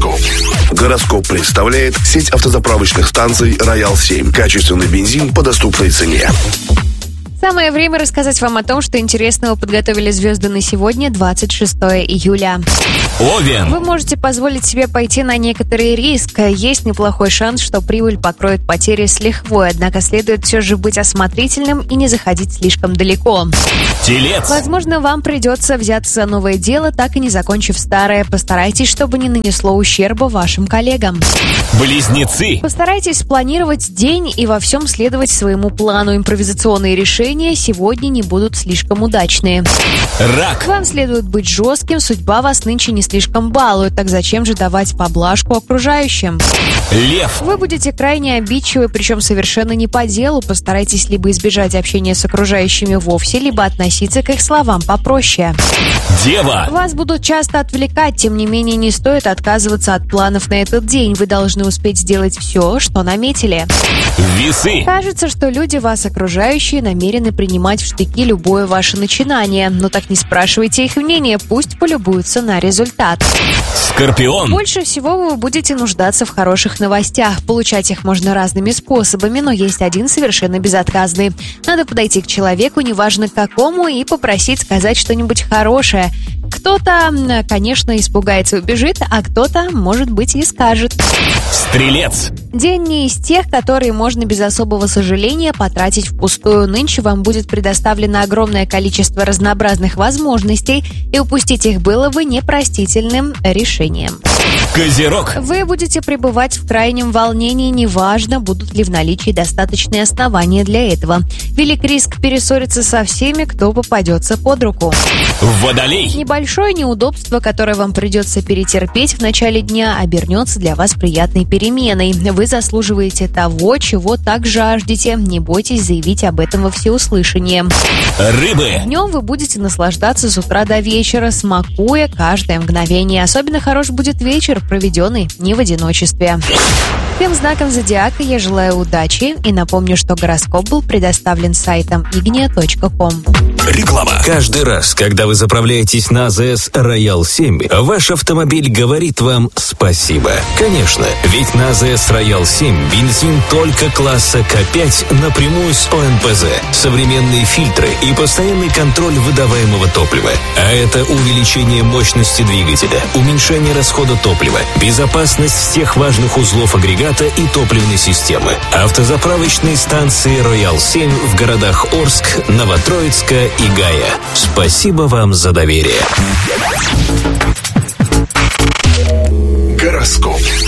Гороскоп. Гороскоп представляет сеть автозаправочных станций «Роял-7». Качественный бензин по доступной цене. Самое время рассказать вам о том, что интересного подготовили звезды на сегодня, 26 июля. Овен. Вы можете позволить себе пойти на некоторый риск. Есть неплохой шанс, что прибыль покроет потери с лихвой, однако следует все же быть осмотрительным и не заходить слишком далеко. Телец. Возможно, вам придется взяться за новое дело, так и не закончив старое. Постарайтесь, чтобы не нанесло ущерба вашим коллегам. Близнецы. Постарайтесь спланировать день и во всем следовать своему плану. Импровизационные решения сегодня не будут слишком удачные. Рак. Вам следует быть жестким, судьба вас нынче не слишком балует, так зачем же давать поблажку окружающим? Лев. Вы будете крайне обидчивы, причем совершенно не по делу. Постарайтесь либо избежать общения с окружающими вовсе, либо относиться к их словам попроще. Дева. Вас будут часто отвлекать, тем не менее не стоит отказываться от планов на этот день. Вы должны успеть сделать все, что наметили. Весы. Кажется, что люди, вас окружающие, намерены принимать в штыки любое ваше начинание. Но так не спрашивайте их мнение, пусть полюбуются на результат. Скорпион. Больше всего вы будете нуждаться в хороших новостях. Получать их можно разными способами, но есть один совершенно безотказный. Надо подойти к человеку, неважно к какому, и попросить сказать что-нибудь хорошее. Кто-то, конечно, испугается и убежит, а кто-то, может быть, и скажет. Стрелец. День не из тех, которые можно без особого сожаления потратить впустую. Нынче вам будет предоставлено огромное количество разнообразных возможностей, и упустить их было бы непростительным решением. Козерог. Вы будете пребывать в крайнем волнении, неважно, будут ли в наличии достаточные основания для этого. Велик риск перессориться со всеми, кто попадется под руку. Водолей. Небольшое неудобство, которое вам придется перетерпеть в начале дня, обернется для вас приятной переменой. Вы заслуживаете того, чего так жаждете. Не бойтесь заявить об этом во всеуслышание. Рыбы. Днем вы будете наслаждаться с утра до вечера, смакуя каждое мгновение. Особенно хорош будет вечер, проведенный не в одиночестве. Всем знакам зодиака я желаю удачи и напомню, что гороскоп был предоставлен сайтом ignia.com. Реклама. Каждый раз, когда вы заправляетесь на АЗС Роял-7, ваш автомобиль говорит вам спасибо. Конечно, ведь на АЗС Роял-7 бензин только класса К5 напрямую с ОМПЗ, современные фильтры и постоянный контроль выдаваемого топлива. А это увеличение мощности двигателя, уменьшение расхода топлива, безопасность всех важных узлов агрегата и топливной системы. Автозаправочные станции Роял-7 в городах Орск, Новотроицка и Гая. Спасибо вам за доверие. Гороскоп.